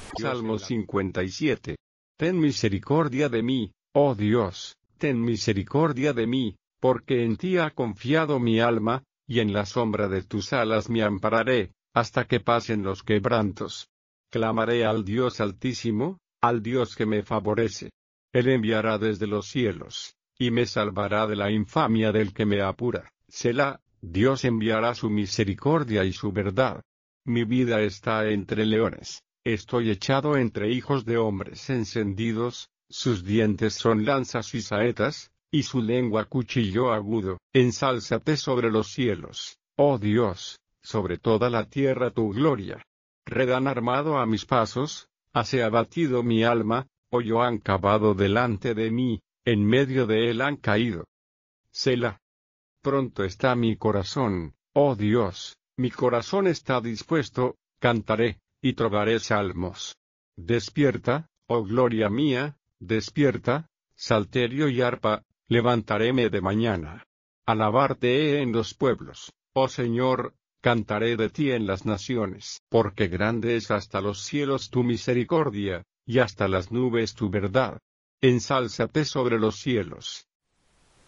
Salmo 57. Ten misericordia de mí, oh Dios, ten misericordia de mí, porque en ti ha confiado mi alma, y en la sombra de tus alas me ampararé, hasta que pasen los quebrantos. Clamaré al Dios Altísimo, al Dios que me favorece. Él enviará desde los cielos, y me salvará de la infamia del que me apura. Selah, Dios enviará su misericordia y su verdad. Mi vida está entre leones, estoy echado entre hijos de hombres encendidos, sus dientes son lanzas y saetas, y su lengua cuchillo agudo. Ensálzate sobre los cielos, oh Dios, sobre toda la tierra tu gloria. Red han armado a mis pasos, hase abatido mi alma, hoyo han cavado delante de mí, en medio de él han caído. Selah. Pronto está mi corazón, oh Dios, mi corazón está dispuesto, cantaré, y trovaré salmos. Despierta, oh gloria mía, despierta, salterio y arpa, levantaréme de mañana. Alabarte he en los pueblos, oh Señor, cantaré de ti en las naciones. Porque grande es hasta los cielos tu misericordia, y hasta las nubes tu verdad. Ensálzate sobre los cielos,